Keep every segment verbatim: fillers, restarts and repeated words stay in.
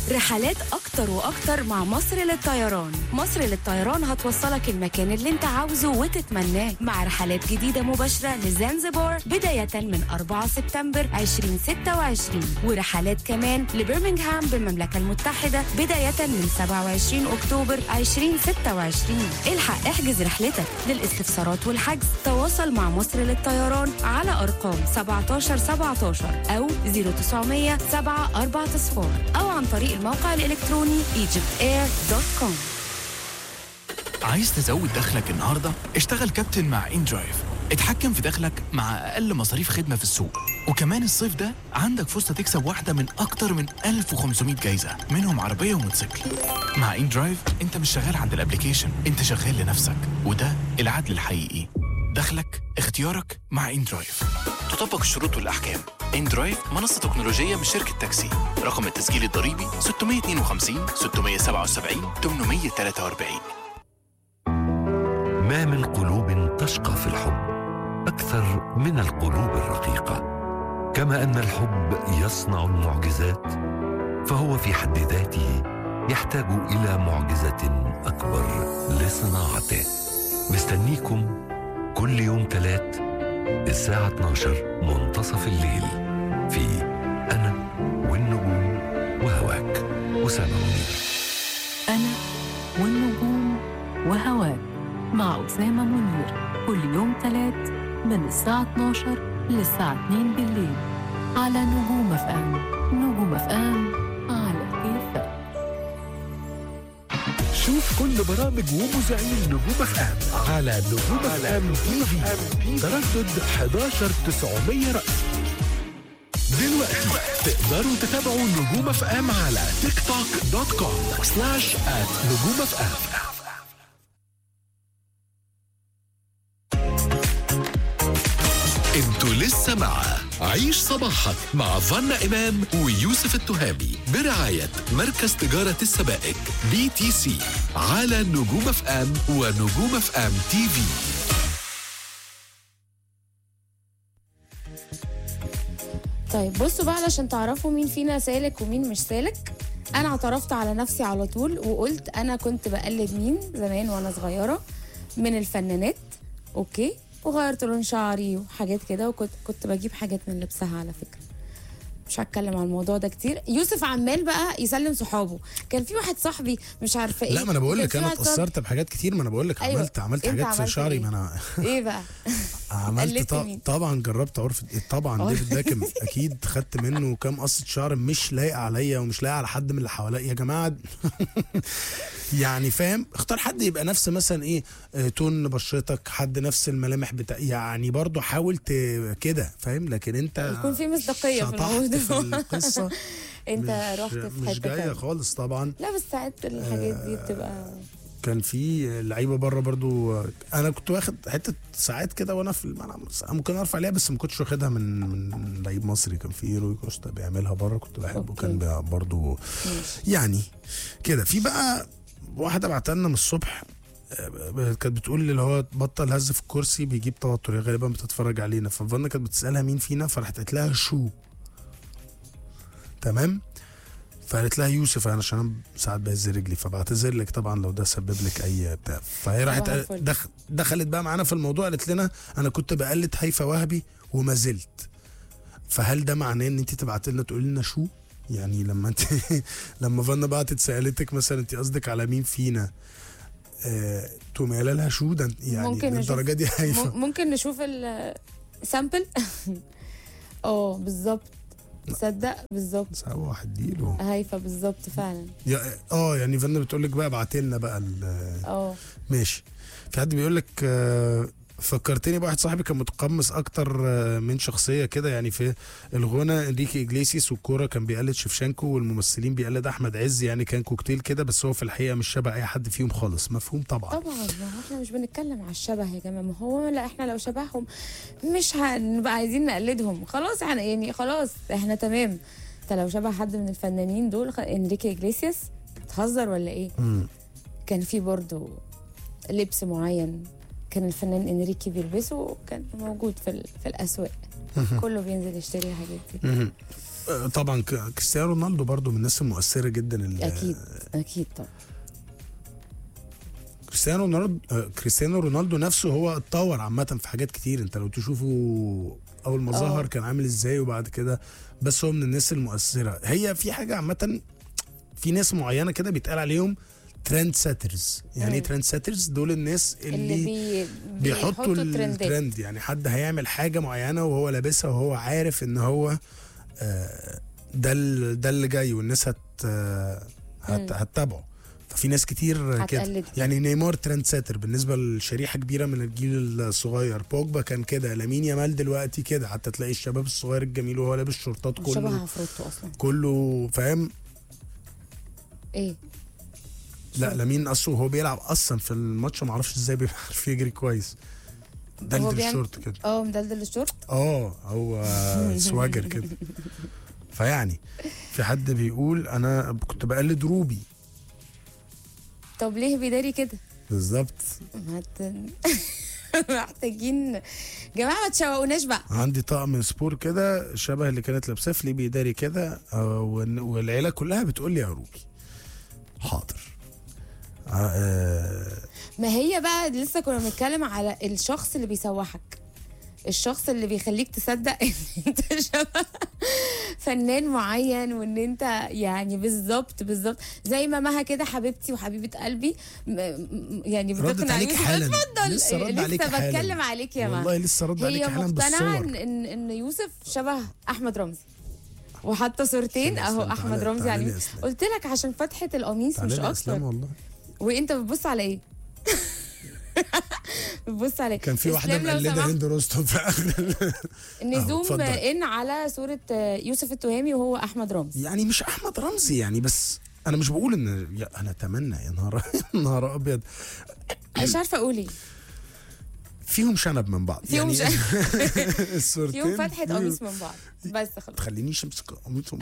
رحلات أكتر وأكتر مع مصر للطيران. مصر للطيران هتوصلك المكان اللي انت عاوزه وتتمناه، مع رحلات جديدة مباشرة لزنزبار بداية من أربعة سبتمبر ألفين وستة وعشرين، ورحلات كمان لبرمنغهام بالمملكة المتحدة بداية من سبعة وعشرين أكتوبر ألفين وستة وعشرين. الحق احجز رحلتك. للاستفسارات والحجز تواصل مع مصر للطيران على أرقام سبعتاشر سبعتاشر أو صفر تسعمية سبعة أربعة صفار أو عن طريق الموقع الإلكتروني ايجيبت اير دوت كوم. عايز تزود دخلك النهاردة؟ اشتغل كابتن مع إندرايف. اتحكم في دخلك مع أقل مصاريف خدمة في السوق. وكمان الصيف ده عندك فرصة تكسب واحدة من أكتر من ألف وخمسمية جايزة، منهم عربية وموتوسيكل. مع إندرايف انت مش شغال عند الابليكيشن، انت شغال لنفسك، وده العدل الحقيقي. دخلك اختيارك مع إندرايف. تطبق الشروط والأحكام. إندرايف منصة تكنولوجية من شركة تاكسي. رقم التسجيل الضريبي ستمية واتنين وخمسين ستمية وسبعة وسبعين تمنمية وتلاتة وأربعين. ما من قلوب تشقى في الحب أكثر من القلوب الرقيقة. كما أن الحب يصنع المعجزات، فهو في حد ذاته يحتاج إلى معجزة أكبر لصناعته. مستنيكم كل يوم ثلاث الساعة اتناشر منتصف الليل في أنا والنجوم وهواك. أسامة منير. أنا والنجوم وهواك مع أسامة منير، كل يوم ثلاث من الساعة اتناشر للساعة اتنين بالليل على نجوم اف ام. نجوم اف ام على كيفك. شوف كل برامج ومذيعين نجوم اف ام على نجوم اف ام تي في. تردد حداشر تسعمية رأس. دلوقتي تقدروا تتابعوا نجوم اف ام على تيك توك دوت كوم سلاش ات نجوم اف ام. انتوا لسه مع عيش صباحك مع فانا إمام ويوسف التهامي برعاية مركز تجارة السبائك بي تي سي على نجوم اف ام ونجوم اف ام تي في. طيب بصوا بقى علشان تعرفوا مين فينا سالك ومين مش سالك. انا اعترفت على نفسي على طول وقلت انا كنت بقلد مين زمان وانا صغيرة من الفنانات، اوكي، وغيرت لون شعري وحاجات كده، وكنت كنت بجيب حاجات من لبسها على فكرة. مش هتكلم عن الموضوع ده كتير. يوسف عمال بقى يسلم صحابه. كان في واحد صحبي مش عارفه ايه. لا ما انا بقول لك انا اتأثرت بحاجات كتير. ما انا بقول لك أيوة. عملت عملت حاجات في شعري. إيه؟ ما انا ايه بقى عملت ط... طبعا جربت عرف طبعا ديفيد باكم اكيد خدت منه كام قصة شعر مش لايقه عليا ومش لايقه على حد من اللي حواليا يا جماعه. يعني فاهم، اختار حد يبقى نفس مثلا ايه تون بشرتك، حد نفس الملامح بتاع، يعني برضو حاولت كده فاهم، لكن انت يكون في مصداقيه في الموضوع في القصه. انت رحت في حته مش جايه خالص طبعا. لا بس ساعات الحاجات دي بتبقى كان في لعيبه بره برضو. انا كنت واخد حته ساعات كده وانا في الملعب ممكن ارفع عليها، بس ما كنتش واخدها من من لعيب مصري. كان في روي كوستا بيعملها بره كنت بحبه، كان برضو يعني كده. في بقى واحده بعتها لنا من الصبح كانت بتقول اللي هو بطل هز في الكرسي بيجيب توتر، هي غالبا بتتفرج علينا. ففضلنا كانت بتسالها مين فينا، فرحت قالت لها شو تمام، فقالت لها يوسف انا عشان ساعات بهز رجلي، فبعتذر لك طبعا لو ده سبب لك اي بتاع. فهي راحت دخل دخلت بقى معانا في الموضوع، قالت لنا انا كنت بقلد هيفا وهبي وما زلت. فهل ده معناه ان انت تبعت لنا تقول لنا شو؟ يعني لما انت لما فانا بعتت سالتك مثلا انت قصدك على مين فينا، آه، تقوم قايله لها شو ده؟ يعني ممكن الدرجه دي هيفا. ممكن نشوف السامبل. اه بالظبط، تصدق بالظبط سوا واحد ديله هيفا بالظبط فعلا. اه يعني فانا بتقول لك بقى ابعت لنا بقى اه ماشي. في حد بيقول لك آه فكرتني بواحد صاحبي كان متقمص اكتر من شخصيه كده، يعني في الغنى انريكي اجليسيس، والكوره كان بيقلد شفشانكو، والممثلين بيقلد احمد عز. يعني كان كوكتيل كده، بس هو في الحقيقه مش شبه اي حد فيهم خالص. مفهوم طبعا. طبعا ما احنا مش بنتكلم على الشبه يا جماعه، ما هو لا احنا لو شبههم مش هنبقى عايزين نقلدهم خلاص. يعني يعني خلاص احنا تمام. انت لو شبه حد من الفنانين دول انريكي اجليسيس بتهزر ولا ايه؟ م. كان في برضو لبس معين كان الفنان انريكي بيلبسه، كان موجود في في الاسواق. كله بينزل يشتري الحاجات دي. آه، طبعا ك- كريستيانو رونالدو برضو من الناس المؤثره جدا اللي اكيد اكيد طبعا. كريستيانو رونالدو آه، كريستيانو رونالدو نفسه هو اتطور عامه في حاجات كتير. انت لو تشوفه اول ما آه. ظهر كان عامل ازاي وبعد كده، بس هو من الناس المؤثره. هي في حاجه عامه، في ناس معينه كده بيتقال عليهم ترند سيترز. يعني ايه مم. ترند سيترز؟ دول الناس اللي, اللي بي بيحطوا ترندات. الترند. يعني حد هيعمل حاجه معينه وهو لابسها وهو عارف ان هو آه، ده ال- ده اللي جاي والناس هت آه، هت مم. هتتابعه. ففي ناس كتير كده. هتقلده. يعني نيمار ترند سيتر بالنسبه لشريحه كبيره من الجيل الصغير. بوجبا كان كده، لامين يامال دلوقتي كده، حتى تلاقي الشباب الصغير الجميل وهو لابس شورتات شبه كله عفروتو اصلا. كله فاهم. ايه لا لامين اصلا وهو بيلعب اصلا في الماتش ما اعرفش ازاي بيعرف يجري كويس. هو دلدل بيعمل- الشورت كده. اه مدلدل الشورت. اه هو سواجر كده. فيعني في حد بيقول انا كنت بقلد روبي. طب ليه بيداري كده؟ بالظبط. مت- محتاجين جماعه ما تشوقوناش بقى. عندي طقم سبور كده شبه اللي كانت لابساه في ليبي داري كده، آه، والن- والعيله كلها بتقول لي يا روبي. حاضر. آه، آه، ما هي بقى لسه كنا بنتكلم على الشخص اللي بيسوحك، الشخص اللي بيخليك تصدق ان انت شبه فنان معين، وان انت يعني بالظبط بالظبط زي ما مها كده حبيبتي وحبيبه قلبي م- م- يعني ردت بتقنع عليك يوسف. حالا. اتفضل. لسه رد عليك لسه حالا. بتكلم عليك يا مها. والله لسه رد عليك هي حالا مقتنعه ان بالصور. ان ان يوسف شبه احمد رمزي، وحاطه صورتين تعالى اهو يا إسلام، احمد تعالى- رمزي تعالى على يا اليمين. إسلام. قلت لك عشان فتحه القميص تعالى مش لي يا اسلام اكتر. والله. وانت بتبص على ايه؟ بتبص على إيه؟ كان في واحده إسلام لو مقلده سمحت، هند رستم في اخر. نزوم اتفضل. ان على صوره يوسف التهامي وهو احمد رمزي. يعني مش احمد رمزي يعني، بس انا مش بقول ان يا انا اتمنى يا نهار يا نهار ابيض مش عارفه اقول ايه. فيهم شنب من بعض فيهم يعني. ش- الصورتين فيهم فتحه فيهم- قميص من بعض بس خلاص. تخلينيش امسك قميصهم.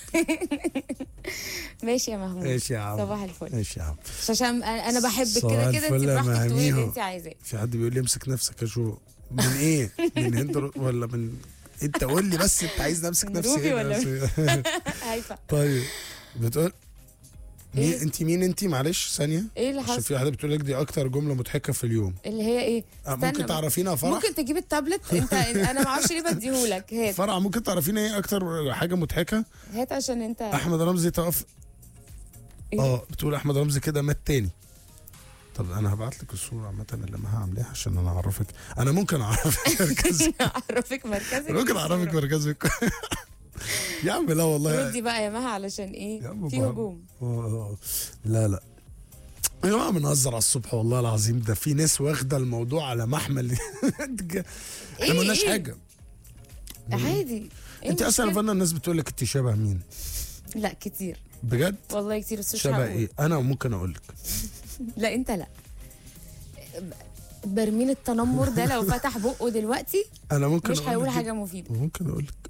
ماشي يا محمود. ماشي يا عم. صباح الفل. ماشي يا عم. مش عشان انا بحبك صباح كده كده، انت الفل يا براحتك تقولي اللي مهاميهو. انت عايزاه. في حد بيقول لي امسك نفسك يا جو. من ايه؟ من هند رو- ولا من انت قول لي بس انت عايز امسك من نفسي روبي إيه ولا بس؟ هايفه. طيب بتقول مين إيه؟ انت؟ مين انت؟ معلش ثانيه. ايه اللي عشان حصل؟ في واحده بتقول لك دي اكتر جمله مضحكه في اليوم. اللي هي ايه؟ آه، استنى ممكن بقى. تعرفينا يا فرح؟ ممكن تجيب التابلت انت. انا ما اعرفش ليه بديهولك. هات فرع ممكن تعرفينا ايه اكتر حاجه مضحكه؟ هات عشان انت. احمد رمزي توقف. إيه؟ اه بتقول احمد رمزي كده مات تاني. طب انا هبعت لك الصوره عامه اللي مها عاملاها عشان انا اعرفك. انا ممكن اعرفك مركزك. اعرفك مركزك. ممكن اعرفك مركزك. يا عم لا والله. ردي بقى يا مها علشان يا ايه؟ عم في بقى. هجوم. آه، لا لا يا جماعه بنهزر على الصبح والله العظيم. ده في ناس واخده الموضوع على محمل. احنا إيه، ما قلناش إيه؟ حاجه. عادي. إيه انت اصلا يا المشكلة؟ فندم الناس بتقول لك انت شبه مين؟ لا كتير بجد؟ والله كتير، بس مش شبه هقول. ايه؟ انا ممكن اقول لك. لا انت لا. برميل التنمر ده لو فتح بقه دلوقتي انا ممكن مش أقول هيقول لك حاجه مفيده. ممكن اقول لك.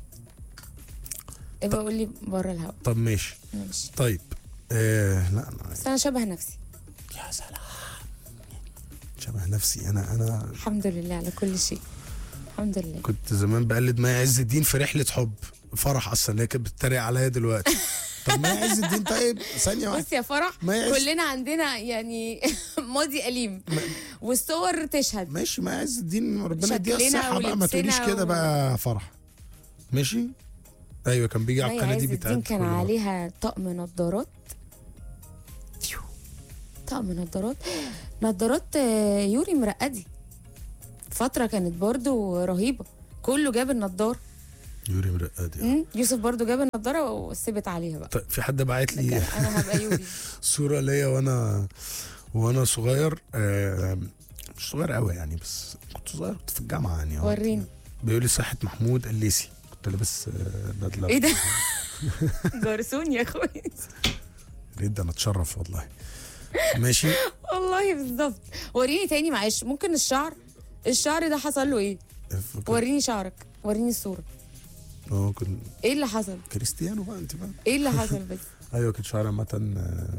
ابقى قول لي بره الهوا. طب ماشي. ماشي. طيب آه لا انا بس انا شبه نفسي يا سلام. شبه نفسي انا انا الحمد لله على كل شيء. الحمد لله. كنت زمان بقلد مي عز الدين في رحله حب فرح اصلا اللي هي كانت بتتريق عليا دلوقتي. طب مي عز الدين طيب ثانيه واحده. بص يا فرح، ما يعز- كلنا عندنا يعني ماضي أليم والصور تشهد. ماشي مي عز الدين ربنا يديها شكلنا الصحه بقى. ما ولبسنا تقوليش كده و- بقى يا فرح. ماشي. ايوه كان بيجي على مي القناه عز دي الدين بيتعاد كان كل مرة. عليها طقم نظارات. طقم نظارات نظارات آه، يوري مرقدي. فترة كانت برضو رهيبة، كله جاب النضارة. يوري مرقدي. مم، يوسف برضو جاب النضارة وسبت عليها بقى. طيب في حد بعت لي انا هبقى يوري. صوره ليا وانا وانا صغير. آه مش صغير قوي يعني، بس كنت صغير كنت في الجامعه يعني. آه. وريني. بيقول لي صحه محمود الليسي. كنت لابس آه، بدله. ايه ده؟ جرسون يا اخويا. ريت ده انا اتشرف والله. ماشي. والله بالظبط. وريني تاني معلش. ممكن الشعر الشعر ده حصل له ايه؟ وريني شعرك، وريني الصورة. اه كنت ايه اللي حصل؟ كريستيانو بقى انت بقى. ايه اللي حصل بس؟ ايوه كنت شعري عامه. آه،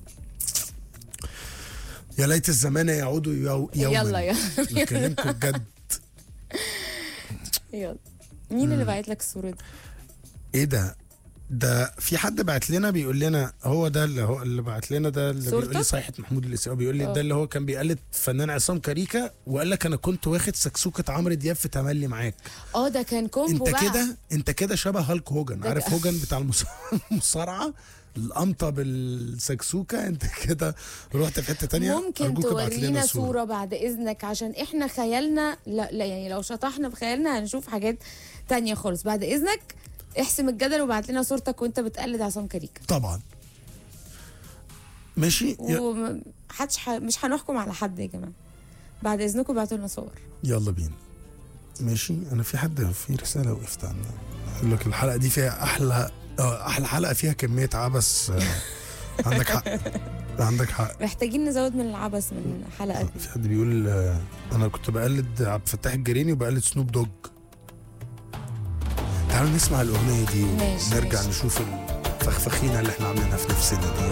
يا ليت الزمان يعود يو- يوما. يلا يلا بكلمكم بجد. يلا. مين اللي بعت لك الصورة دي؟ ايه ده ده في حد بعت لنا بيقول لنا هو ده اللي هو اللي بعت لنا ده اللي بيقول لي صورتك؟ صيحه محمود الاسيوي بيقول لي آه. ده اللي هو كان بيقلد فنان عصام كاريكا وقال لك انا كنت واخد سكسوكه عمرو دياب في تملي معاك. اه ده كان كومبو انت بقى. كده انت كده شبه هالك هوجن، ده عارف ك- هوجن بتاع المص- المصارعه القمطه بالسكسوكه، انت كده رحت في حته تانية. ممكن أرجوك ابعت لنا تورينا صورة بعد إذنك عشان إحنا خيالنا لا, لا يعني لو شطحنا بخيالنا هنشوف حاجات تانية خالص. بعد إذنك احسم الجدل وبعت لنا صورتك وأنت بتقلد عصام كاريكا. طبعا ماشي ي- ومحدش ح... مش هنحكم على حد يا جماعة. بعد إذنكم بعتوا لنا صور. يلا بينا. ماشي انا في حد في رساله وقفت عنها يقول لك الحلقه دي فيها احلى آه، احلى حلقه فيها كميه عبث. آه، عندك حق عندك حق. محتاجين نزود من العبث من الحلقة دي. في حد بيقول آه، انا كنت بقلد عبد الفتاح الجريني وبقلد سنوب دوج. تعالوا نسمع الاغنيه دي ماشي، ونرجع ماشي. نشوف الفخفخينه اللي احنا عاملينها في نفسنا دي.